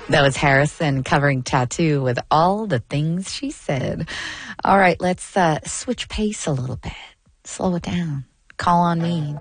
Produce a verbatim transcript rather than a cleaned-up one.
That was Harrison covering Tattoo with All the Things She Said. All right, let's uh, switch pace a little bit. Slow it down. Call on me.